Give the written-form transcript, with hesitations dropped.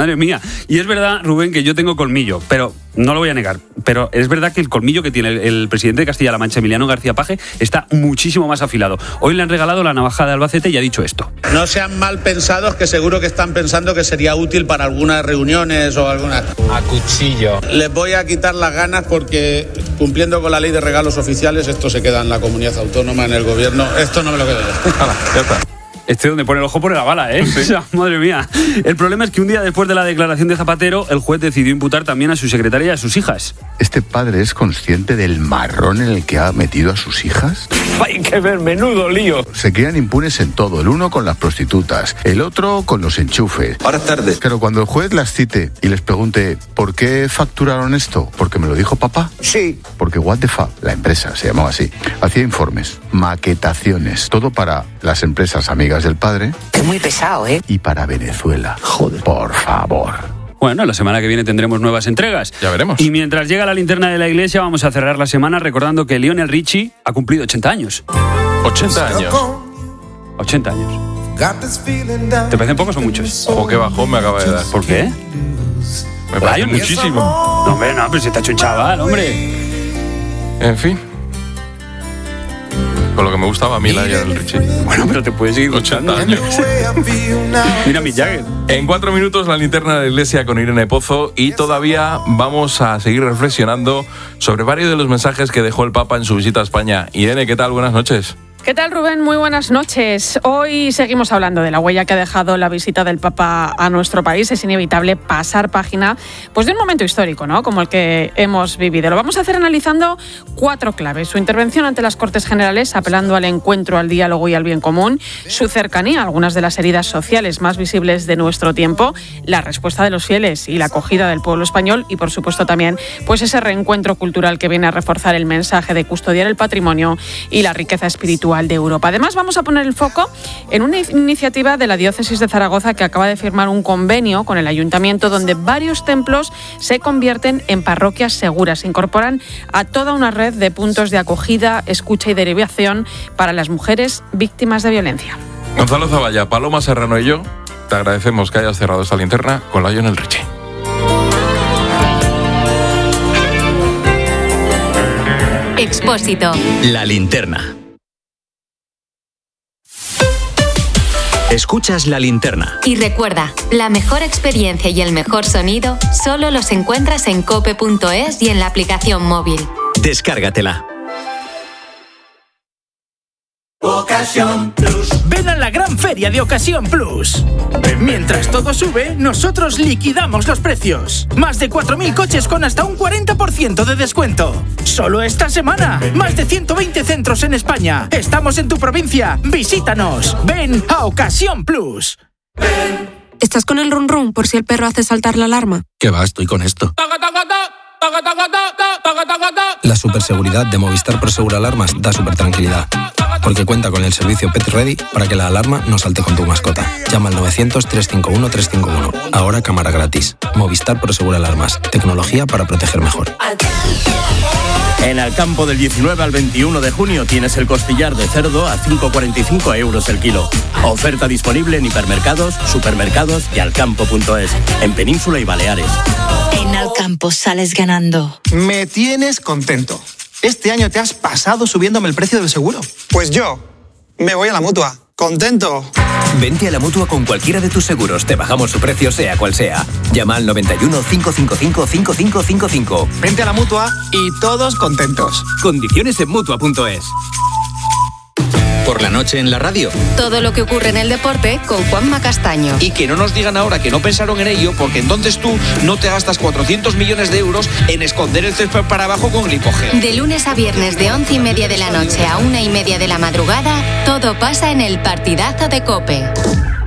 Madre mía. Y es verdad, Rubén, que yo tengo colmillo, pero no lo voy a negar. Pero es verdad que el colmillo que tiene el presidente de Castilla-La Mancha, Emiliano García Paje, está muchísimo más afilado. Hoy le han regalado la navaja de Albacete y ha dicho esto. No sean mal pensados, que seguro que están pensando que sería útil para algunas reuniones o algunas... A cuchillo. Les voy a quitar las ganas porque, cumpliendo con la ley de regalos oficiales, esto se queda en la comunidad autónoma, en el gobierno. Esto no me lo quedo yo. Ya está. Donde pone el ojo pone la bala, ¿eh? Sí. O sea, madre mía. El problema es que un día después de la declaración de Zapatero, el juez decidió imputar también a su secretaria y a sus hijas. ¿Este padre es consciente del marrón en el que ha metido a sus hijas? Hay que ver, menudo lío. Se quedan impunes en todo, el uno con las prostitutas, el otro con los enchufes. Ahora es tarde. Pero cuando el juez las cite y les pregunte ¿por qué facturaron esto? ¿Porque me lo dijo papá? Sí. Porque What the Fuck, la empresa se llamaba así, hacía informes, maquetaciones, todo para las empresas amigas del padre. Es muy pesado, ¿eh? Y para Venezuela. Joder. Por favor. Bueno, la semana que viene tendremos nuevas entregas. Ya veremos. Y mientras llega la linterna de la iglesia, vamos a cerrar la semana recordando que Lionel Richie ha cumplido 80 años. 80 años. 80 años. ¿Te parecen pocos o muchos? O qué bajón me acaba de dar. ¿Por qué? Me parece muchísimo. No, hombre, no, pero si te ha hecho un chaval, hombre. En fin. Con lo que me gustaba a mí la Lionel Richie. Bueno, pero te puedes seguir 80 años. Mira Mick Jagger. En 4 minutos la linterna de la iglesia con Irene Pozo y todavía vamos a seguir reflexionando sobre varios de los mensajes que dejó el Papa en su visita a España. Irene, ¿qué tal? Buenas noches. ¿Qué tal, Rubén? Muy buenas noches. Hoy seguimos hablando de la huella que ha dejado la visita del Papa a nuestro país. Es inevitable pasar página pues, de un momento histórico, ¿no? Como el que hemos vivido. Lo vamos a hacer analizando 4 claves. Su intervención ante las Cortes Generales, apelando al encuentro, al diálogo y al bien común. Su cercanía a algunas de las heridas sociales más visibles de nuestro tiempo. La respuesta de los fieles y la acogida del pueblo español. Y, por supuesto, también pues, ese reencuentro cultural que viene a reforzar el mensaje de custodiar el patrimonio y la riqueza espiritual de Europa. Además, vamos a poner el foco en una iniciativa de la Diócesis de Zaragoza que acaba de firmar un convenio con el Ayuntamiento donde varios templos se convierten en parroquias seguras. Se incorporan a toda una red de puntos de acogida, escucha y derivación para las mujeres víctimas de violencia. Gonzalo Zavalla, Paloma Serrano y yo te agradecemos que hayas cerrado esta linterna con la Lionel Richie. Expósito. La linterna. Escuchas La Linterna. Y recuerda, la mejor experiencia y el mejor sonido solo los encuentras en cope.es y en la aplicación móvil. Descárgatela. Ocasión Plus. Ven a la gran feria de Ocasión Plus. Mientras todo sube, nosotros liquidamos los precios. Más de 4.000 coches con hasta un 40% de descuento. Solo esta semana. Más de 120 centros en España. Estamos en tu provincia. Visítanos. Ven a Ocasión Plus. Ven. ¿Estás con el run run por si el perro hace saltar la alarma? ¿Qué va? Estoy con esto. La superseguridad de Movistar Prosegur Alarmas da super tranquilidad, porque cuenta con el servicio Pet Ready para que la alarma no salte con tu mascota. Llama al 900-351-351. Ahora cámara gratis. Movistar Prosegur Alarmas. Tecnología para proteger mejor. En Alcampo del 19 al 21 de junio tienes el costillar de cerdo a 5,45 euros el kilo. Oferta disponible en hipermercados, supermercados y alcampo.es. En Península y Baleares. En Alcampo sales ganando. Me tienes contento. Este año te has pasado subiéndome el precio del seguro. Pues yo me voy a la Mutua. ¿Contento? Vente a la Mutua con cualquiera de tus seguros. Te bajamos su precio sea cual sea. Llama al 91 555 5555. Vente a la Mutua y todos contentos. Condiciones en Mutua.es. Por la noche en la radio. Todo lo que ocurre en el deporte con Juanma Castaño. Y que no nos digan ahora que no pensaron en ello, porque entonces tú no te gastas 400 millones de euros en esconder el césped para abajo con glipogel. De lunes a viernes de 11:30 de la noche a 1:30 de la madrugada, todo pasa en el partidazo de COPE.